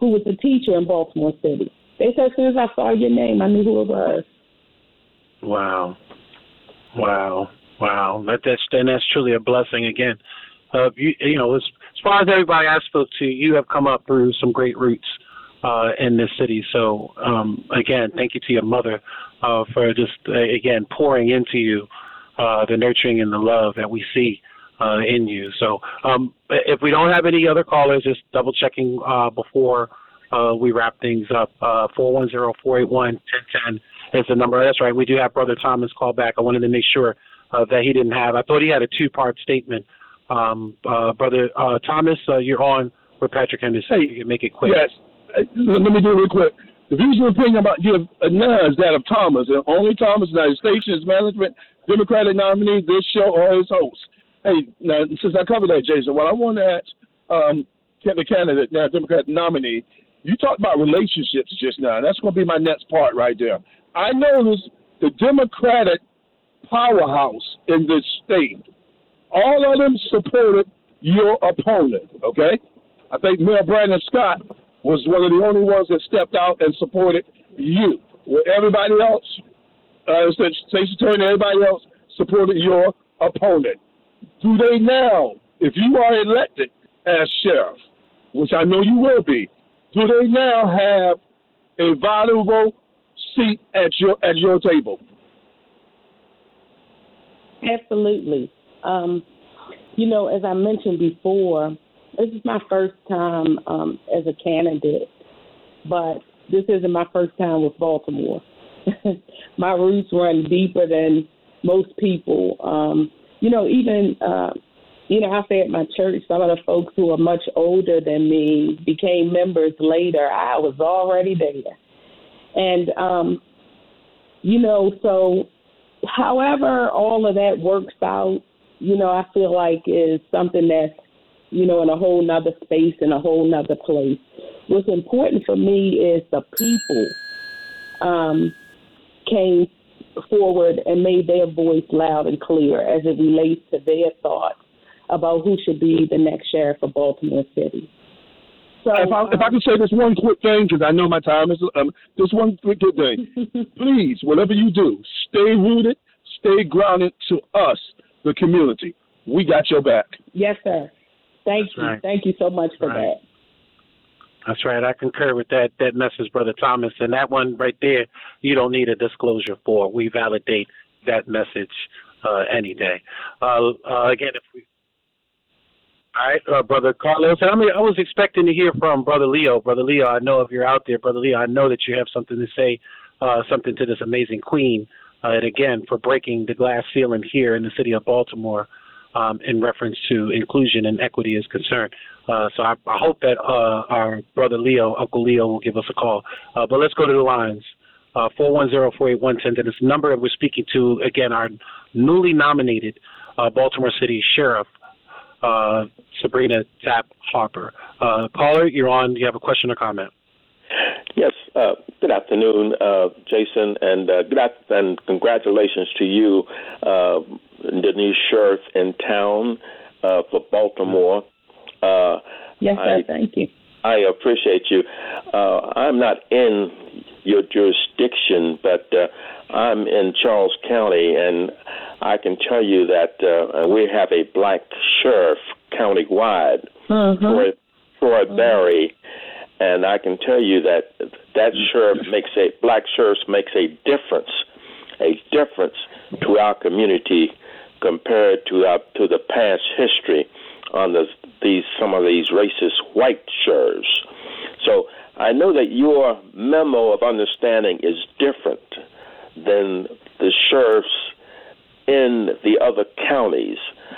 who was a teacher in Baltimore City. They said as soon as I saw your name, I knew who it was. Wow. That's truly a blessing again. As far as everybody I spoke to, you have come up through some great roots in this city. So, again, thank you to your mother for just, again, pouring into you the nurturing and the love that we see in you. So if we don't have any other callers, just double-checking before we wrap things up. 410-481-1010 is the number. That's right. We do have Brother Thomas call back. I wanted to make sure that he didn't have. I thought he had a two-part statement. Brother Thomas, you're on with Patrick Henderson. Hey, you can make it quick. Yes. Let me do it real quick. The views we're opinion about give none is that of Thomas, and only Thomas, United Stations Management, Democratic nominee, this show, or his host. Hey, now, since I covered that, Jason, what I want to ask the candidate, now Democratic nominee, you talked about relationships just now. That's going to be my next part right there. I noticed the Democratic powerhouse in this state, all of them supported your opponent, okay? I think Mayor Brandon Scott was one of the only ones that stepped out and supported you. Where everybody else, State's Attorney, everybody else supported your opponent. Do they now, if you are elected as sheriff, which I know you will be, do they now have a valuable seat at your table? Absolutely. As I mentioned before, this is my first time as a candidate, but this isn't my first time with Baltimore. My roots run deeper than most people. I say at my church, some of the folks who are much older than me became members later. I was already there. And, so however all of that works out, I feel like is something that's, in a whole nother space, in a whole nother place. What's important for me is the people came forward and made their voice loud and clear as it relates to their thoughts about who should be the next sheriff of Baltimore City. So, if I can say this one quick thing, because I know my time is this one quick thing. Please, whatever you do, stay rooted, stay grounded to us, the community. We got your back. Yes, sir. Thank you. Right. Thank you so much for that. That's right. I concur with that message, Brother Thomas. And that one right there, you don't need a disclosure for. We validate that message any day. Again, if we... All right, Brother Carlos. I was expecting to hear from Brother Leo. Brother Leo, I know if you're out there, Brother Leo, I know that you have something to say, something to this amazing queen. And again, for breaking the glass ceiling here in the city of Baltimore in reference to inclusion and equity is concerned. So I hope that our Brother Leo, Uncle Leo, will give us a call. But let's go to the lines. 410-481-1010. This number that we're speaking to, again, our newly nominated Baltimore City Sheriff, Sabrina Tapp Harper. Caller, you're on. Do you have a question or comment? Yes. Good afternoon, Jason, and and congratulations to you, the new sheriff in town for Baltimore. Yes, sir. Thank you. I appreciate you. I'm not in your jurisdiction, but I'm in Charles County, and I can tell you that we have a black sheriff countywide, Troy Barry, and I can tell you that black sheriff makes a difference to our community compared to the past history on some of these racist white sheriffs. So I know that your memo of understanding is different than the sheriffs in the other counties,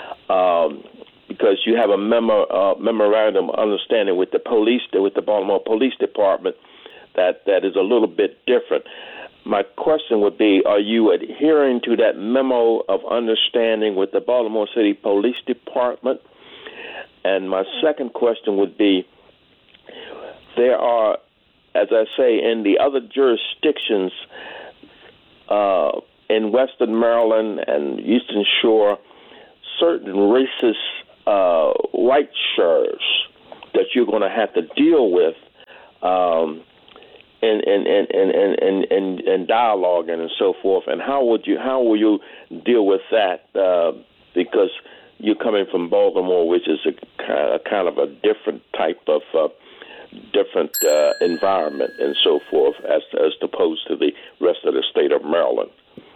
because you have a memorandum of understanding with the Baltimore Police Department that is a little bit different. My question would be, are you adhering to that memo of understanding with the Baltimore City Police Department? And my second question would be, there are, as I say, in the other jurisdictions in Western Maryland and Eastern Shore, certain racist white sheriffs that you're going to have to deal with and dialoguing and so forth. And how will you deal with that? Because you're coming from Baltimore, which is a kind of a different type of environment and so forth, as opposed to the rest of the state of Maryland.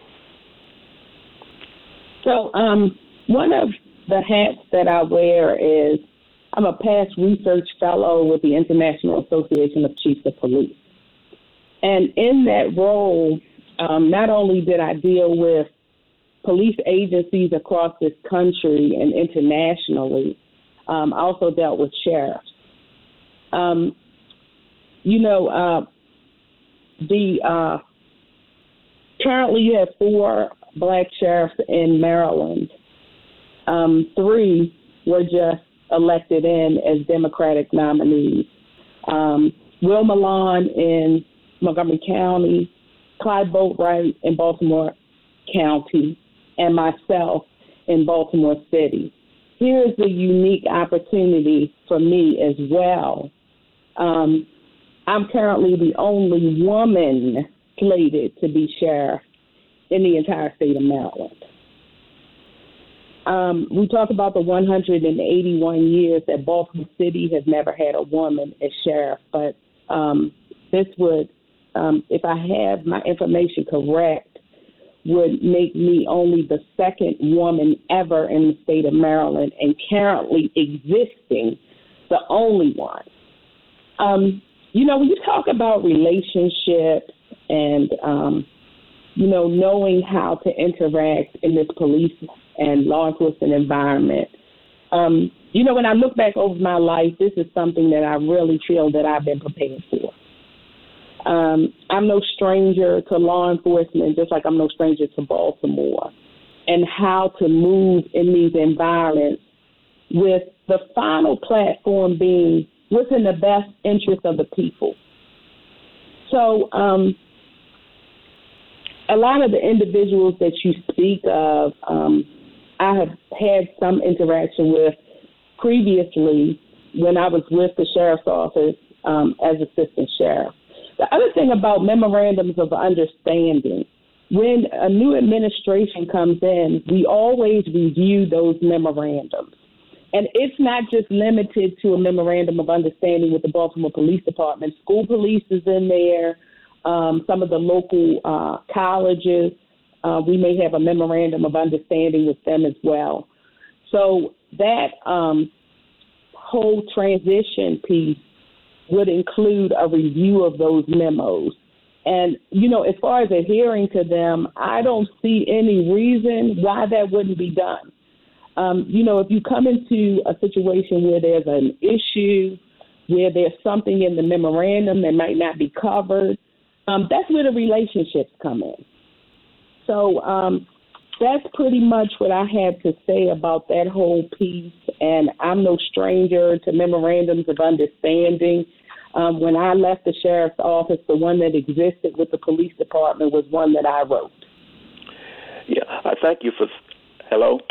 So one of the hats that I wear is I'm a past research fellow with the International Association of Chiefs of Police. And in that role, not only did I deal with police agencies across this country and internationally, I also dealt with sheriffs. Currently you have 4 black sheriffs in Maryland. 3 were just elected in as Democratic nominees. Will Milan in Montgomery County, Clyde Boatwright in Baltimore County, and myself in Baltimore City. Here's the unique opportunity for me as well. I'm currently the only woman slated to be sheriff in the entire state of Maryland. We talk about the 181 years that Baltimore City has never had a woman as sheriff, but this would, if I have my information correct, would make me only the second woman ever in the state of Maryland, and currently existing, the only one. When you talk about relationships and, knowing how to interact in this police and law enforcement environment, when I look back over my life, this is something that I really feel that I've been prepared for. I'm no stranger to law enforcement, just like I'm no stranger to Baltimore, and how to move in these environments with the final platform being what's in the best interest of the people. So a lot of the individuals that you speak of, I have had some interaction with previously when I was with the sheriff's office as assistant sheriff. The other thing about memorandums of understanding, when a new administration comes in, we always review those memorandums. And it's not just limited to a memorandum of understanding with the Baltimore Police Department. School police is in there. Some of the local colleges, we may have a memorandum of understanding with them as well. So that whole transition piece would include a review of those memos. And, as far as adhering to them, I don't see any reason why that wouldn't be done. If you come into a situation where there's an issue, where there's something in the memorandum that might not be covered, that's where the relationships come in. So that's pretty much what I had to say about that whole piece. And I'm no stranger to memorandums of understanding. When I left the sheriff's office, the one that existed with the police department was one that I wrote. Yeah, I thank you for. Hello?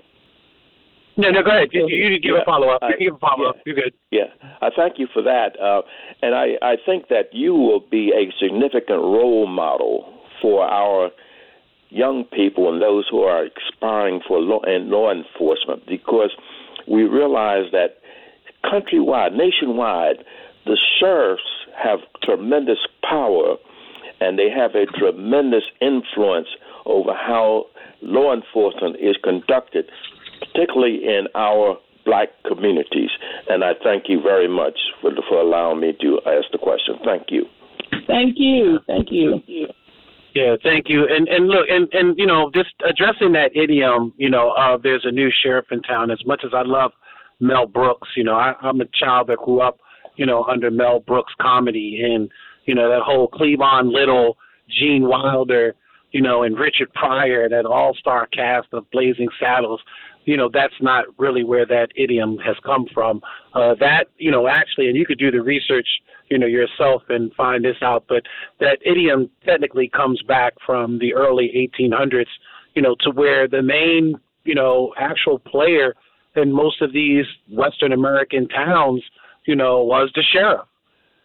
No, go ahead. You give a follow-up. You're good. Yeah, I thank you for that. And I think that you will be a significant role model for our young people and those who are aspiring for law enforcement, because we realize that countrywide, nationwide, the sheriffs have tremendous power, and they have a tremendous influence over how law enforcement is conducted, particularly in our black communities. And I thank you very much for allowing me to ask the question. Thank you. Thank you. Thank you. Yeah, thank you. And look, and just addressing that idiom, there's a new sheriff in town. As much as I love Mel Brooks, I'm a child that grew up, under Mel Brooks comedy, and, that whole Cleavon Little, Gene Wilder, and Richard Pryor, that all-star cast of Blazing Saddles. That's not really where that idiom has come from. Actually, and you could do the research, yourself and find this out, but that idiom technically comes back from the early 1800s, to where the main, actual player in most of these Western American towns, was the sheriff.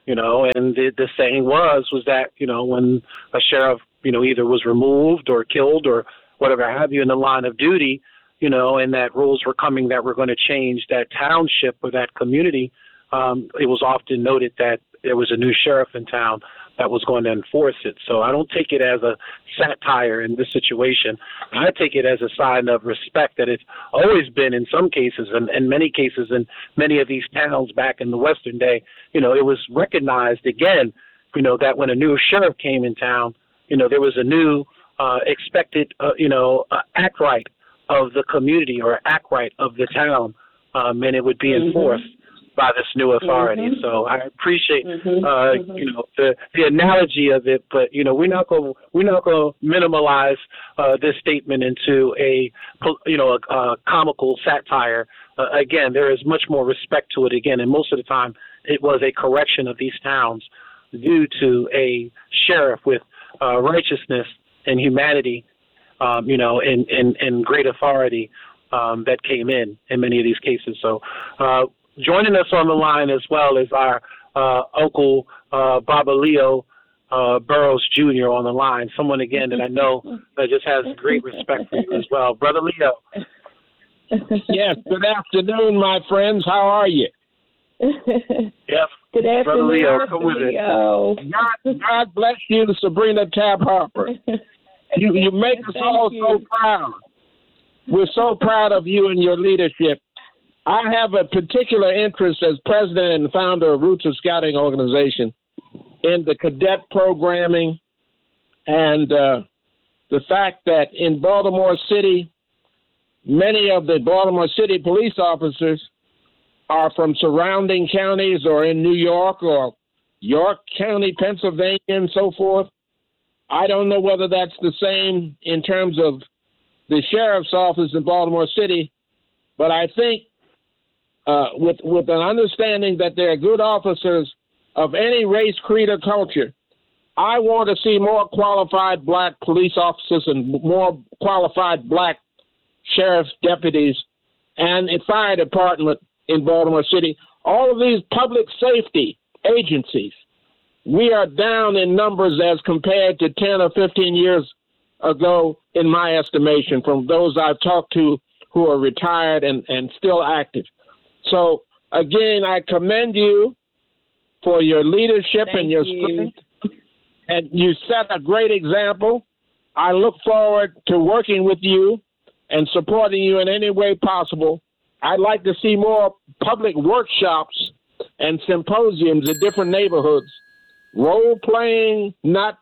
And the saying was that, when a sheriff, either was removed or killed or whatever have you in the line of duty, and that rules were coming that were going to change that township or that community, it was often noted that there was a new sheriff in town that was going to enforce it. So I don't take it as a satire in this situation. I take it as a sign of respect that it's always been in some cases, and in many cases in many of these towns back in the Western day, it was recognized again, that when a new sheriff came in town, there was a new expected, act right of the community or act right of the town, and it would be enforced by this new authority. So I appreciate, the analogy of it, but we're not going to minimalize this statement into a comical satire. Again, there is much more respect to it. Again, and most of the time, it was a correction of these towns due to a sheriff with righteousness and humanity, and great authority that came in many of these cases. So. Joining us on the line as well is our Uncle Baba Leo Burrows Jr. on the line, someone, again, that I know that just has great respect for you as well. Brother Leo. Yes, good afternoon, my friends. How are you? Yes. Good afternoon, Brother Leo. Come with it. God bless you, Sabrina Tab Harper. You make us all so proud. We're so proud of you and your leadership. I have a particular interest as president and founder of Roots of Scouting Organization in the cadet programming and the fact that in Baltimore City, many of the Baltimore City police officers are from surrounding counties or in New York or York County, Pennsylvania, and so forth. I don't know whether that's the same in terms of the sheriff's office in Baltimore City, but I think with an understanding that there are good officers of any race, creed, or culture, I want to see more qualified black police officers and more qualified black sheriff's deputies and a fire department in Baltimore City. All of these public safety agencies, we are down in numbers as compared to 10 or 15 years ago, in my estimation, from those I've talked to who are retired and still active. So, again, I commend you for your leadership and your strength, and you set a great example. I look forward to working with you and supporting you in any way possible. I'd like to see more public workshops and symposiums in different neighborhoods. Role playing, not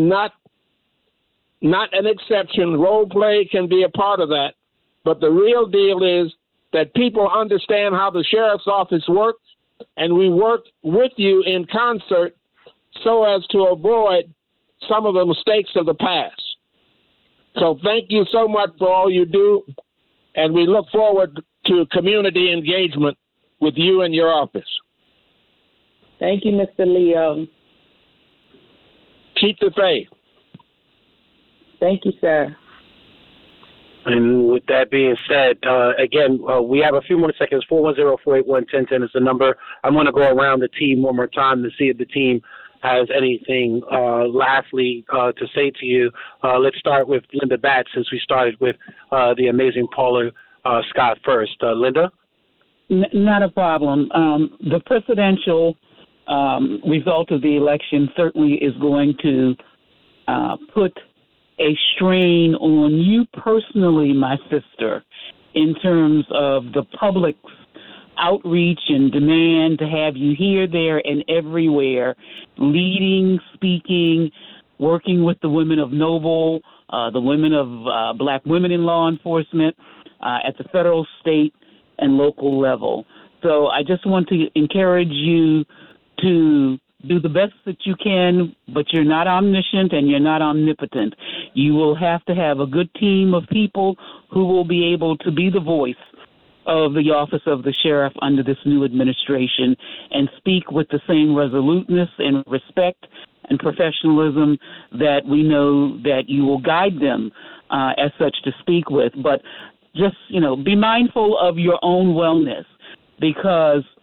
an exception. Role play can be a part of that, but the real deal is that people understand how the sheriff's office works, and we work with you in concert so as to avoid some of the mistakes of the past. So thank you so much for all you do, and we look forward to community engagement with you and your office. Thank you, Mr. Leo. Keep the faith. Thank you, sir. And with that being said, again, we have a few more seconds. 410-481-1010 is the number. I'm going to go around the team one more time to see if the team has anything lastly to say to you. Let's start with Linda Batts, since we started with the amazing Paula Scott first. Linda? Not a problem. The presidential result of the election certainly is going to put a strain on you personally, my sister, in terms of the public's outreach and demand to have you here, there, and everywhere, leading, speaking, working with the women of Noble, the women of black women in law enforcement at the federal, state, and local level. So I just want to encourage you to do the best that you can, but you're not omniscient and you're not omnipotent. You will have to have a good team of people who will be able to be the voice of the office of the sheriff under this new administration and speak with the same resoluteness and respect and professionalism that we know that you will guide them as such to speak with. But just, be mindful of your own wellness, because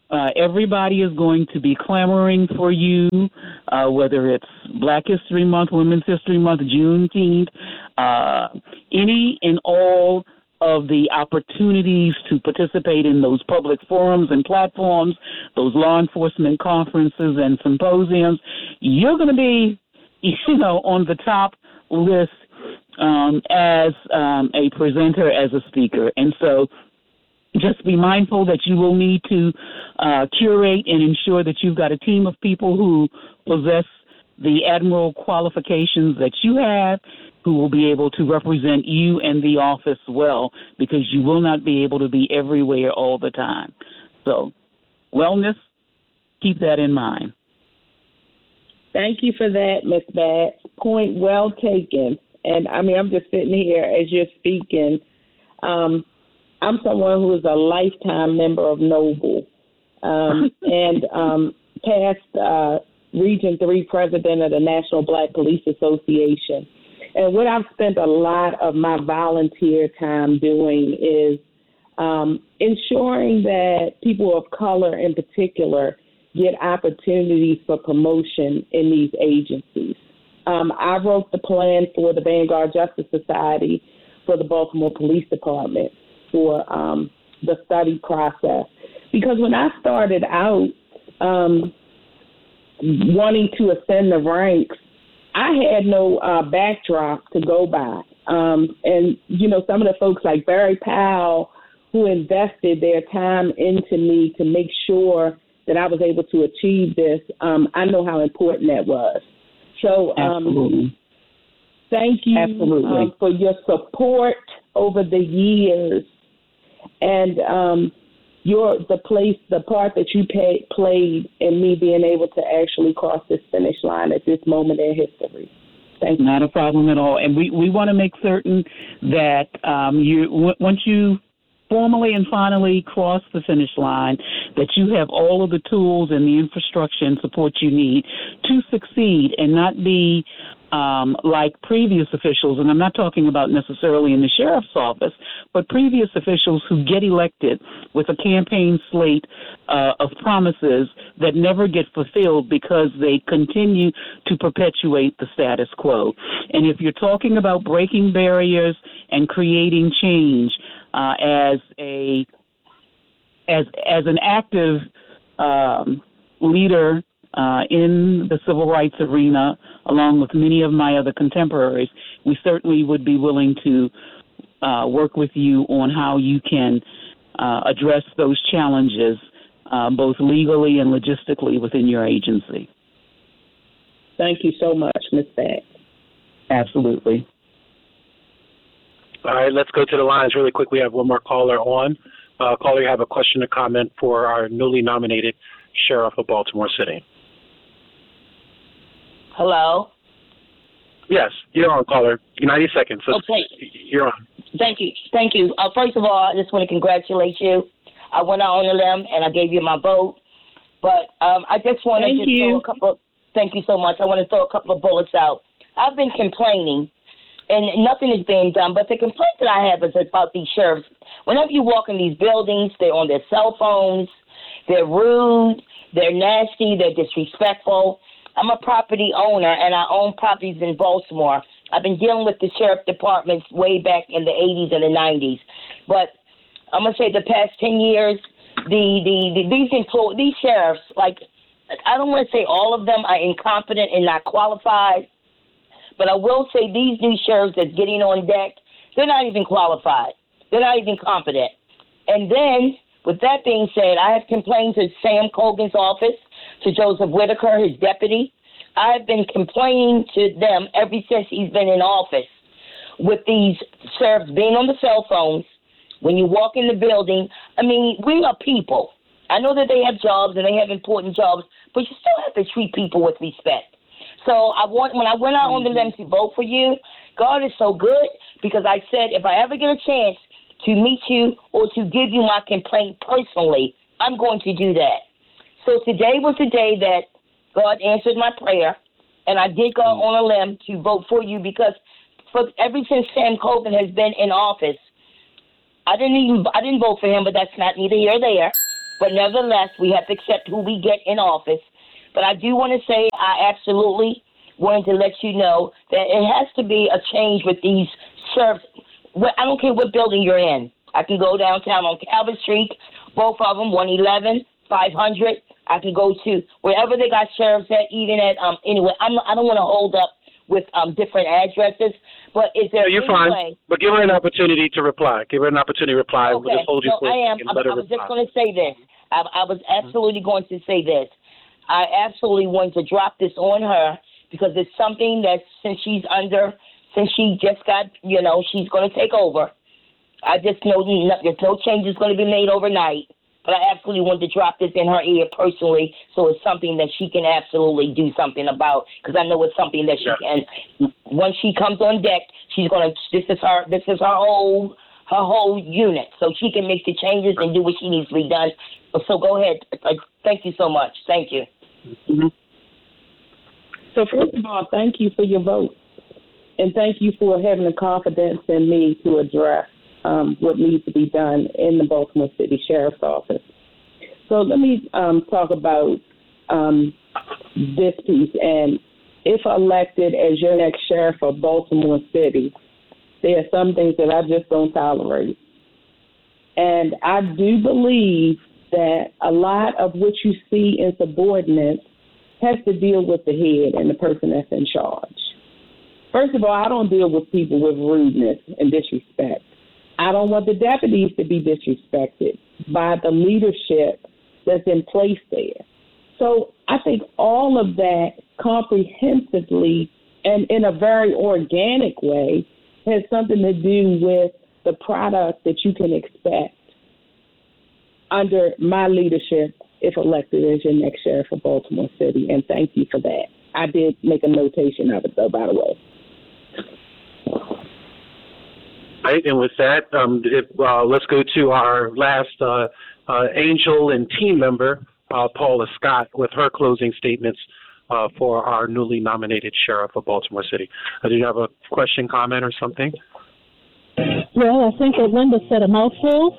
Everybody is going to be clamoring for you, whether it's Black History Month, Women's History Month, Juneteenth, any and all of the opportunities to participate in those public forums and platforms, those law enforcement conferences and symposiums. You're going to be, on the top list as a presenter, as a speaker. And so just be mindful that you will need to curate and ensure that you've got a team of people who possess the admiral qualifications that you have, who will be able to represent you and the office well, because you will not be able to be everywhere all the time. So, wellness, keep that in mind. Thank you for that, Ms. Batts. Point well taken. And, I'm just sitting here as you're speaking. I'm someone who is a lifetime member of Noble and past Region 3 president of the National Black Police Association. And what I've spent a lot of my volunteer time doing is ensuring that people of color in particular get opportunities for promotion in these agencies. I wrote the plan for the Vanguard Justice Society for the Baltimore Police Department for the study process. Because when I started out wanting to ascend the ranks, I had no backdrop to go by. And, some of the folks like Barry Powell, who invested their time into me to make sure that I was able to achieve this, I know how important that was. So thank you for your support over the years and the part that you played in me being able to actually cross this finish line at this moment in history. Thank you. Not a problem at all. And we want to make certain that once you formally and finally cross the finish line, that you have all of the tools and the infrastructure and support you need to succeed and not be like previous officials, and I'm not talking about necessarily in the sheriff's office, but previous officials who get elected with a campaign slate of promises that never get fulfilled because they continue to perpetuate the status quo. And if you're talking about breaking barriers and creating change as an active leader in the civil rights arena, along with many of my other contemporaries, we certainly would be willing to work with you on how you can address those challenges, both legally and logistically within your agency. Thank you so much, Ms. Batts. Absolutely. All right, let's go to the lines really quick. We have one more caller on. Caller, you have a question or comment for our newly nominated Sheriff of Baltimore City. Hello? Yes, you're on, caller. 90 seconds. Okay. You're on. Thank you. First of all, I just want to congratulate you. I went out on a limb, and I gave you my vote. But I just want to throw a couple. Thank you so much. I want to throw a couple of bullets out. I've been complaining, and nothing is being done. But the complaint that I have is about these sheriffs. Whenever you walk in these buildings, they're on their cell phones. They're rude. They're nasty. They're disrespectful. I'm a property owner, and I own properties in Baltimore. I've been dealing with the sheriff departments way back in the 80s and the 90s. But I'm going to say the past 10 years, these sheriffs, like, I don't want to say all of them are incompetent and not qualified, but I will say these new sheriffs that's getting on deck, they're not even qualified. They're not even competent. And then, with that being said, I have complained to Sam Colgan's office, to Joseph Whitaker, his deputy. I have been complaining to them ever since he's been in office with these sheriffs being on the cell phones. When you walk in the building, I mean, we are people. I know that they have jobs and they have important jobs, but you still have to treat people with respect. So when I went out on the limb to vote for you, God is so good, because I said if I ever get a chance to meet you or to give you my complaint personally, I'm going to do that. So today was the day that God answered my prayer, and I did go on a limb to vote for you, because ever since Sam Colgan has been in office, I didn't vote for him, but that's not neither here nor there. But nevertheless, we have to accept who we get in office. But I do want to say I absolutely wanted to let you know that it has to be a change with these sheriffs. I don't care what building you're in. I can go downtown on Calvert Street, both of them, 111, 500. I can go to wherever they got sheriffs at, even at, anyway, I don't want to hold up with different addresses, but is there you're any fine, way? but give her an opportunity to reply. Give her an opportunity to reply. Okay, We'll just hold you for I am. and let her I was reply. just going to say this. I was absolutely going to say this. I absolutely want to drop this on her because it's something that since she just got, she's going to take over. I just know there's no changes going to be made overnight. But I absolutely want to drop this in her ear personally, so it's something that she can absolutely do something about. Because I know it's something that she can. Once she comes on deck, she's gonna. This is her whole unit, so she can make the changes and do what she needs to be done. So go ahead. Thank you so much. Thank you. Mm-hmm. So first of all, thank you for your vote, and thank you for having the confidence in me to address what needs to be done in the Baltimore City Sheriff's Office. So let me talk about this piece. And if elected as your next sheriff of Baltimore City, there are some things that I just don't tolerate. And I do believe that a lot of what you see in subordinates has to deal with the head and the person that's in charge. First of all, I don't deal with people with rudeness and disrespect. I don't want the deputies to be disrespected by the leadership that's in place there. So I think all of that comprehensively and in a very organic way has something to do with the product that you can expect under my leadership if elected as your next sheriff of Baltimore City. And thank you for that. I did make a notation of it, though, by the way. Right, and with that, let's go to our last Angel and team member, Paula Scott, with her closing statements for our newly nominated sheriff of Baltimore City. Do you have a question, comment, or something? Well, I think that Linda said a mouthful.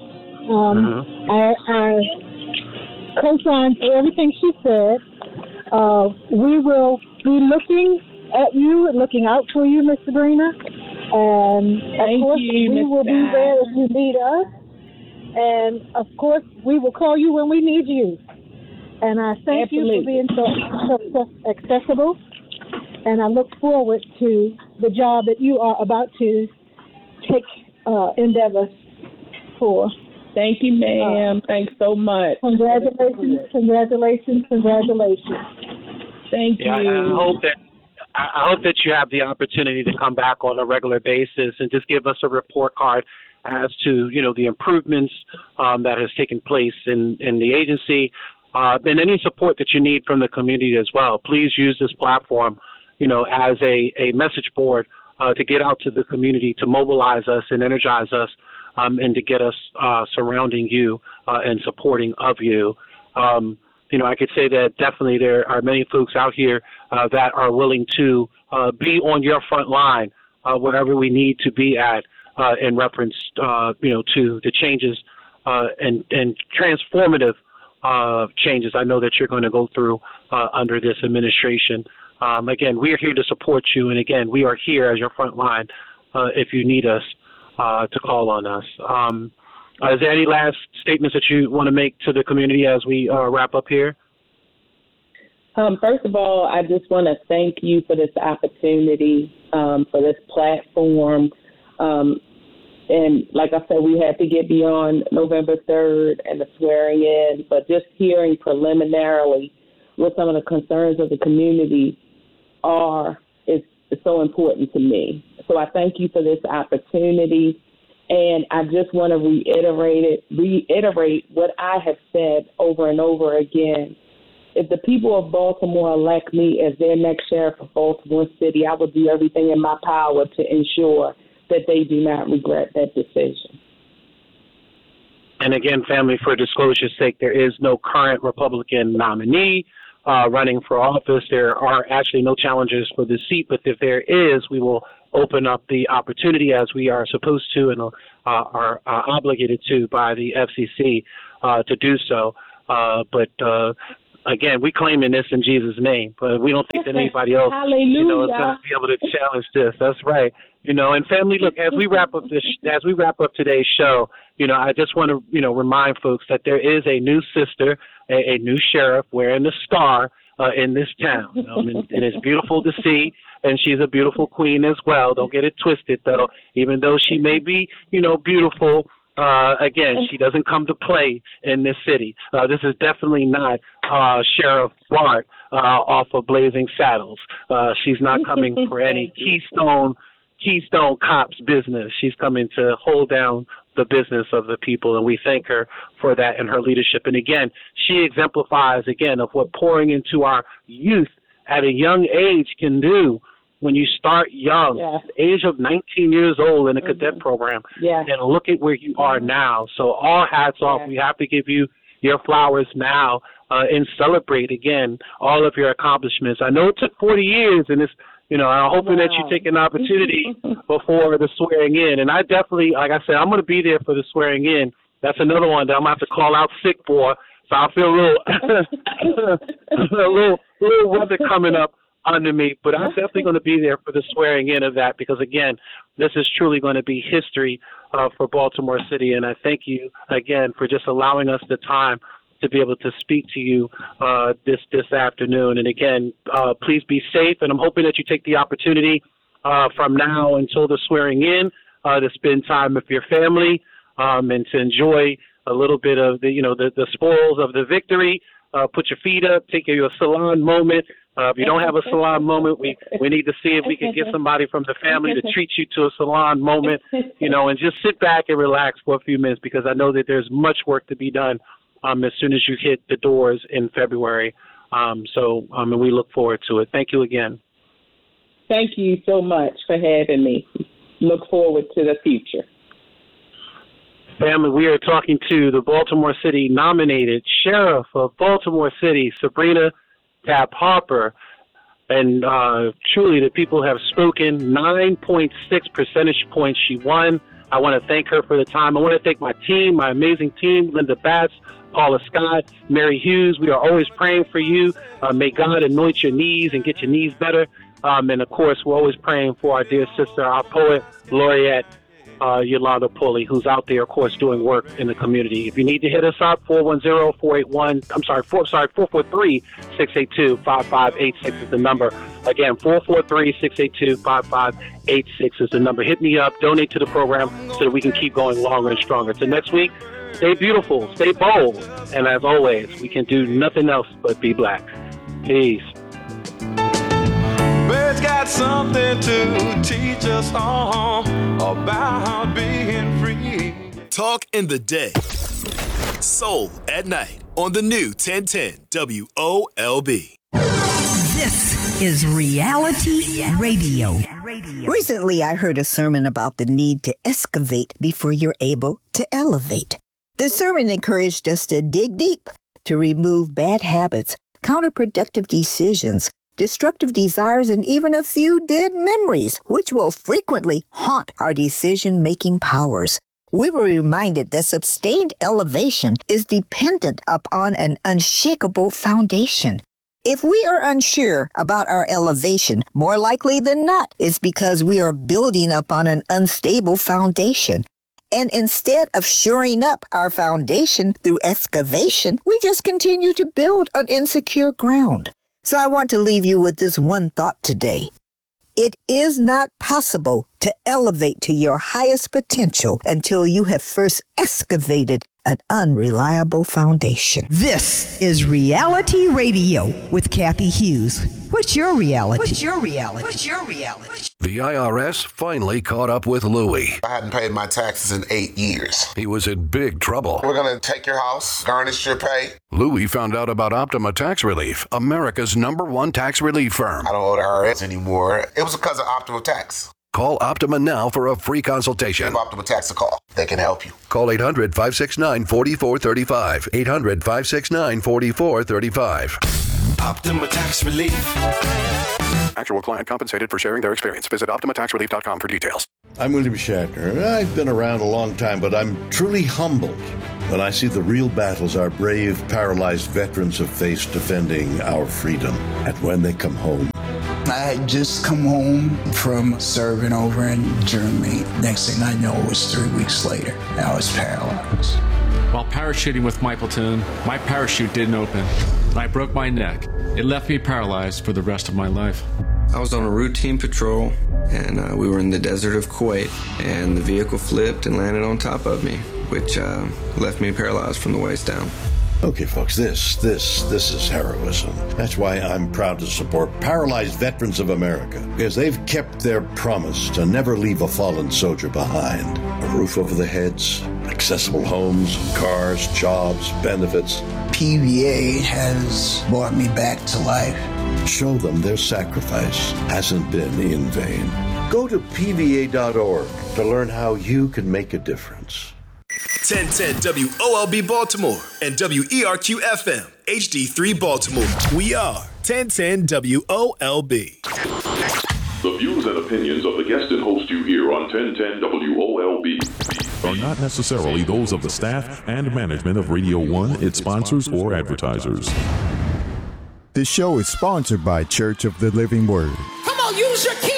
I co-signed for everything she said. We will be looking at you and looking out for you, Ms. Sabrina. And of course, we will be there if you need us. And of course, we will call you when we need you. And I thank you for being so accessible. And I look forward to the job that you are about to take endeavor for. Thank you, ma'am. Thanks so much. Congratulations. Thank you. I hope that you have the opportunity to come back on a regular basis and just give us a report card as to, the improvements that has taken place in the agency, and any support that you need from the community as well. Please use this platform, as a message board to get out to the community, to mobilize us and energize us, and to get us surrounding you and supporting of you. I could say that definitely there are many folks out here that are willing to be on your front line, wherever we need to be at in reference, to the changes and transformative changes I know that you're going to go through under this administration. Again, we are here to support you, and again, we are here as your front line if you need us to call on us. Is there any last statements that you want to make to the community as we wrap up here? First of all, I just want to thank you for this opportunity, for this platform. And like I said, we had to get beyond November 3rd and the swearing in, but just hearing preliminarily what some of the concerns of the community is so important to me. So I thank you for this opportunity. And I just want to reiterate what I have said over and over again. If the people of Baltimore elect me as their next sheriff of Baltimore City, I will do everything in my power to ensure that they do not regret that decision. And again, family, for disclosure's sake, there is no current Republican nominee running for office. There are actually no challengers for the seat, but if there is, we will open up the opportunity, as we are supposed to and are obligated to by the FCC to do so. But again, we claiming this in Jesus' name, but we don't think that anybody else, Hallelujah, is going to be able to challenge this. That's right. And family, look, as we wrap up today's show, I just want to, remind folks that there is a new sister, a new sheriff wearing the star in this town. And it's beautiful to see, and she's a beautiful queen as well. Don't get it twisted, though. Even though she may be, beautiful, again, she doesn't come to play in this city. This is definitely not Sheriff Bart off of Blazing Saddles. She's not coming for any Keystone Cops business. She's coming to hold down the business of the people, and we thank her for that and her leadership. And again, she exemplifies, of what pouring into our youth at a young age can do. When you start young, the age of 19 years old in a cadet program, and look at where you are now. So all hats off. We have to give you your flowers now and celebrate, again, all of your accomplishments. I know it took 40 years, and it's, I'm hoping that you take an opportunity before the swearing in. And I definitely, like I said, I'm going to be there for the swearing in. That's another one that I'm going to have to call out sick for. So I feel a little weather coming up under me, but I'm definitely going to be there for the swearing in of that, because again, this is truly going to be history for Baltimore City. And I thank you again for just allowing us the time to be able to speak to you this afternoon. And again, please be safe. And I'm hoping that you take the opportunity from now until the swearing in to spend time with your family and to enjoy a little bit of the spoils of the victory. Put your feet up, take your salon moment. If you don't have a salon moment, we need to see if we can get somebody from the family to treat you to a salon moment, and just sit back and relax for a few minutes, because I know that there's much work to be done as soon as you hit the doors in February. And we look forward to it. Thank you again. Thank you so much for having me. Look forward to the future. Family, we are talking to the Baltimore City nominated Sheriff of Baltimore City, Sabrina Tapp Harper. And truly, the people have spoken. 9.6 percentage points she won. I want to thank her for the time. I want to thank my team, my amazing team, Linda Batts, Paula Scott, Mary Hughes. We are always praying for you. May God anoint your knees and get your knees better. And, of course, we're always praying for our dear sister, our poet, laureate, Yolanda Pulley, who's out there, of course, doing work in the community. If you need to hit us up, 443-682-5586 is the number. Again, 443-682-5586 is the number. Hit me up, donate to the program so that we can keep going longer and stronger. Till next week, stay beautiful, stay bold, and as always, we can do nothing else but be black. Peace. Birds got something to teach us all about being free. Talk in the day. Soul at night on the new 1010 WOLB. This is Reality Radio. Recently, I heard a sermon about the need to excavate before you're able to elevate. The sermon encouraged us to dig deep, to remove bad habits, counterproductive decisions, destructive desires, and even a few dead memories, which will frequently haunt our decision-making powers. We were reminded that sustained elevation is dependent upon an unshakable foundation. If we are unsure about our elevation, more likely than not, it's because we are building upon an unstable foundation. And instead of shoring up our foundation through excavation, we just continue to build on insecure ground. So I want to leave you with this one thought today. It is not possible to elevate to your highest potential until you have first excavated an unreliable foundation. This is Reality Radio with Kathy Hughes. What's your reality? What's your reality? What's your reality? The IRS finally caught up with Louie. I hadn't paid my taxes in 8 years. He was in big trouble. We're going to take your house, garnish your pay. Louie found out about Optima Tax Relief, America's #1 tax relief firm. I don't owe the IRS anymore. It was because of Optima Tax. Call Optima now for a free consultation. Give Optima Tax a call. They can help you. Call 800-569-4435. 800-569-4435. Optima Tax Relief. Actual client compensated for sharing their experience. Visit OptimaTaxRelief.com for details. I'm William Shatner. I've been around a long time, but I'm truly humbled when I see the real battles our brave, paralyzed veterans have faced defending our freedom. And when they come home, I had just come home from serving over in Germany. Next thing I know, it was 3 weeks later. I was paralyzed. While parachuting with my platoon, my parachute didn't open, and I broke my neck. It left me paralyzed for the rest of my life. I was on a routine patrol, and we were in the desert of Kuwait, and the vehicle flipped and landed on top of me, which left me paralyzed from the waist down. Okay, folks, this is heroism. That's why I'm proud to support Paralyzed Veterans of America, because they've kept their promise to never leave a fallen soldier behind. A roof over their heads, accessible homes, cars, jobs, benefits. PVA has brought me back to life. Show them their sacrifice hasn't been in vain. Go to PVA.org to learn how you can make a difference. 1010 WOLB Baltimore and WERQ-FM HD3 Baltimore. We are 1010 WOLB. The views and opinions of the guest and host you hear on 1010 WOLB are not necessarily those of the staff and management of Radio 1, its sponsors, or advertisers. This show is sponsored by Church of the Living Word. Come on, use your key.